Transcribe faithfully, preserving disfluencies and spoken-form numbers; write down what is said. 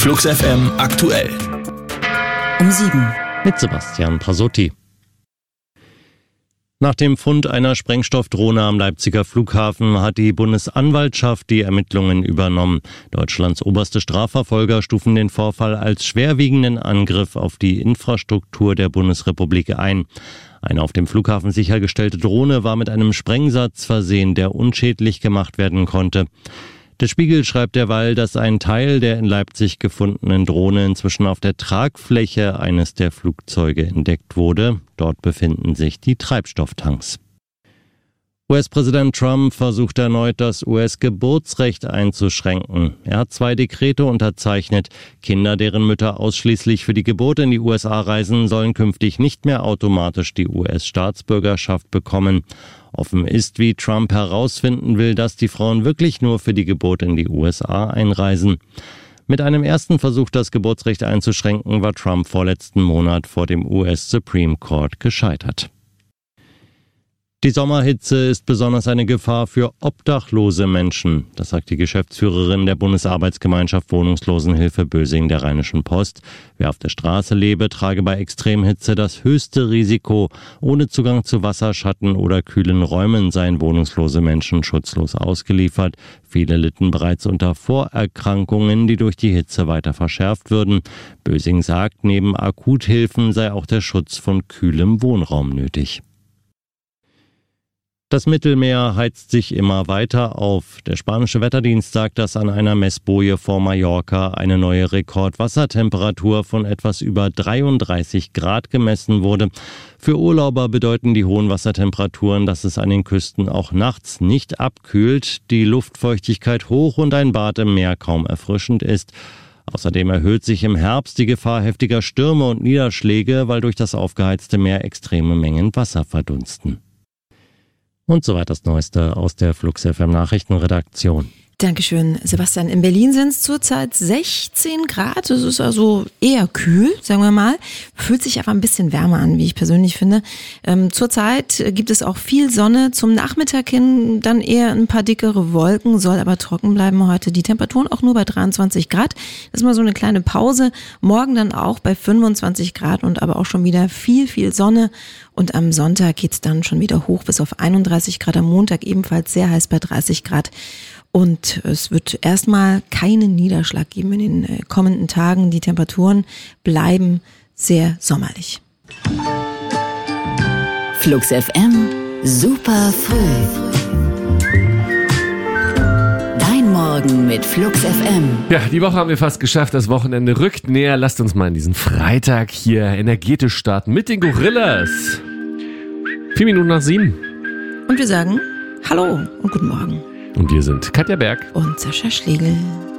Flux F M aktuell. Um sieben. Mit Sebastian Prasotti. Nach dem Fund einer Sprengstoffdrohne am Leipziger Flughafen hat die Bundesanwaltschaft die Ermittlungen übernommen. Deutschlands oberste Strafverfolger stufen den Vorfall als schwerwiegenden Angriff auf die Infrastruktur der Bundesrepublik ein. Eine auf dem Flughafen sichergestellte Drohne war mit einem Sprengsatz versehen, der unschädlich gemacht werden konnte. Der Spiegel schreibt derweil, dass ein Teil der in Leipzig gefundenen Drohne inzwischen auf der Tragfläche eines der Flugzeuge entdeckt wurde. Dort befinden sich die Treibstofftanks. U S-Präsident Trump versucht erneut, das U S-Geburtsrecht einzuschränken. Er hat zwei Dekrete unterzeichnet. Kinder, deren Mütter ausschließlich für die Geburt in die U S A reisen, sollen künftig nicht mehr automatisch die U S-Staatsbürgerschaft bekommen. Offen ist, wie Trump herausfinden will, dass die Frauen wirklich nur für die Geburt in die U S A einreisen. Mit einem ersten Versuch, das Geburtsrecht einzuschränken, war Trump vorletzten Monat vor dem U S Supreme Court gescheitert. Die Sommerhitze ist besonders eine Gefahr für obdachlose Menschen. Das sagt die Geschäftsführerin der Bundesarbeitsgemeinschaft Wohnungslosenhilfe Bösing der Rheinischen Post. Wer auf der Straße lebe, trage bei Extremhitze das höchste Risiko. Ohne Zugang zu Wasserschatten oder kühlen Räumen seien wohnungslose Menschen schutzlos ausgeliefert. Viele litten bereits unter Vorerkrankungen, die durch die Hitze weiter verschärft würden. Bösing sagt, neben Akuthilfen sei auch der Schutz von kühlem Wohnraum nötig. Das Mittelmeer heizt sich immer weiter auf. Der spanische Wetterdienst sagt, dass an einer Messboje vor Mallorca eine neue Rekordwassertemperatur von etwas über dreiunddreißig Grad gemessen wurde. Für Urlauber bedeuten die hohen Wassertemperaturen, dass es an den Küsten auch nachts nicht abkühlt, die Luftfeuchtigkeit hoch und ein Bad im Meer kaum erfrischend ist. Außerdem erhöht sich im Herbst die Gefahr heftiger Stürme und Niederschläge, weil durch das aufgeheizte Meer extreme Mengen Wasser verdunsten. Und soweit das Neueste aus der Flux F M Nachrichtenredaktion. Dankeschön, Sebastian. In Berlin sind es zurzeit sechzehn Grad. Das ist also eher kühl, sagen wir mal. Fühlt sich aber ein bisschen wärmer an, wie ich persönlich finde. Ähm, zurzeit gibt es auch viel Sonne. Zum Nachmittag hin dann eher ein paar dickere Wolken, soll aber trocken bleiben heute. Die Temperaturen auch nur bei dreiundzwanzig Grad. Das ist mal so eine kleine Pause. Morgen dann auch bei fünfundzwanzig Grad und aber auch schon wieder viel, viel Sonne. Und am Sonntag geht's dann schon wieder hoch bis auf einunddreißig Grad. Am Montag ebenfalls sehr heiß bei dreißig Grad. Und es wird erstmal keinen Niederschlag geben in den kommenden Tagen. Die Temperaturen bleiben sehr sommerlich. Flux F M, super früh. Dein Morgen mit Flux F M. Ja, die Woche haben wir fast geschafft. Das Wochenende rückt näher. Lasst uns mal in diesen Freitag hier energetisch starten mit den Gorillas. Vier Minuten nach sieben. Und wir sagen Hallo und guten Morgen. Und wir sind Katja Berg und Sascha Schlegel.